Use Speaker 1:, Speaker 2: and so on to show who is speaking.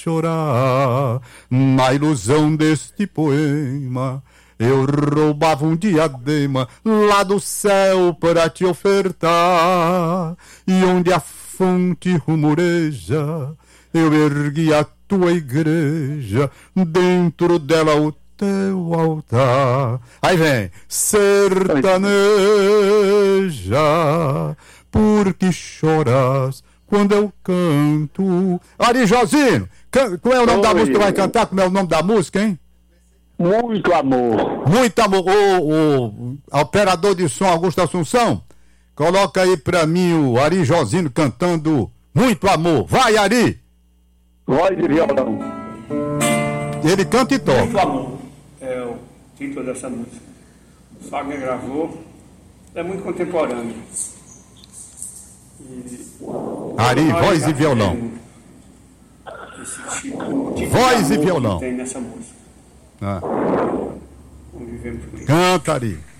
Speaker 1: chorar. Na ilusão deste poema, eu roubava um diadema lá do céu para te ofertar. E onde a fonte rumoreja, eu ergui a tua igreja, dentro dela o teu altar. Aí vem, sertaneja, porque choras quando eu canto. Ari Josino, qual é o nome da música que tu vai cantar? Como é o nome da música, hein?
Speaker 2: Muito amor.
Speaker 1: Muito amor. O operador de som Augusto Assunção, coloca aí pra mim o Ari Josino cantando Muito Amor. Vai, Ari!
Speaker 2: Voz de violão.
Speaker 1: Ele canta e toca.
Speaker 3: Muito Amor é o título dessa música. O Fagner gravou. É muito contemporâneo.
Speaker 1: Ari, voz e violão.
Speaker 3: Esse tipo de
Speaker 1: Voz e
Speaker 3: amor
Speaker 1: violão.
Speaker 3: que tem nessa música.
Speaker 1: Ah.
Speaker 3: Convivemos com isso.
Speaker 1: Canta, Ari.